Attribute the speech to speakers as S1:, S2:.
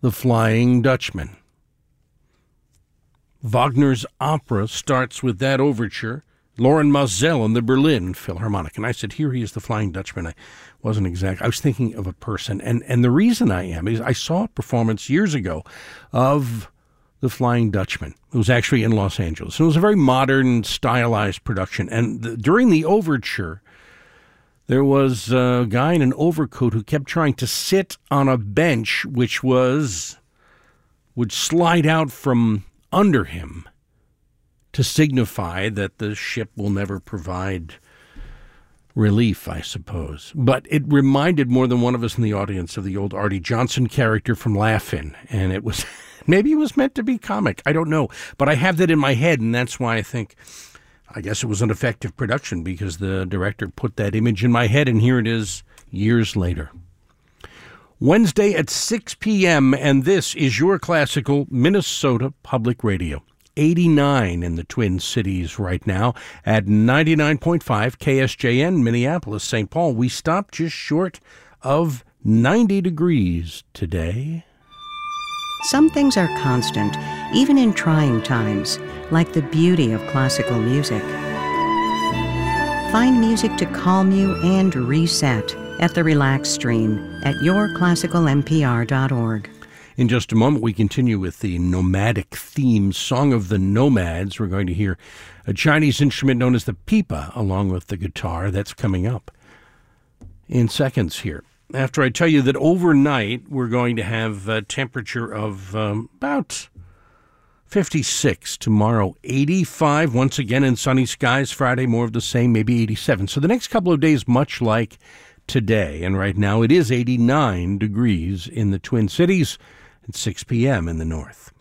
S1: The Flying Dutchman. Wagner's opera starts with that overture. Loren Maazel and the Berlin Philharmonic. And I said, here he is, the Flying Dutchman. I was thinking of a person. And the reason I am is I saw a performance years ago of the Flying Dutchman. It was actually in Los Angeles. It was a very modern, stylized production. And during the overture, there was a guy in an overcoat who kept trying to sit on a bench which would slide out from under him to signify that the ship will never provide relief, I suppose. But it reminded more than one of us in the audience of the old Artie Johnson character from Laugh-In, and it was maybe it was meant to be comic. I don't know, but I have that in my head, and that's why I guess it was an effective production, because the director put that image in my head, and here it is years later. Wednesday at 6 p.m., and this is your classical Minnesota Public Radio. 89 in the Twin Cities right now at 99.5 KSJN, Minneapolis, St. Paul. We stopped just short of 90 degrees today.
S2: Some things are constant, even in trying times, like the beauty of classical music. Find music to calm you and reset at the Relax Stream at yourclassicalmpr.org.
S1: In just a moment, we continue with the nomadic theme, Song of the Nomads. We're going to hear a Chinese instrument known as the pipa, along with the guitar. That's coming up in seconds here. After I tell you that overnight, we're going to have a temperature of about 56. Tomorrow, 85. Once again in sunny skies. Friday, more of the same, maybe 87. So the next couple of days, much like today. And right now, it is 89 degrees in the Twin Cities at 6 p.m. in the north.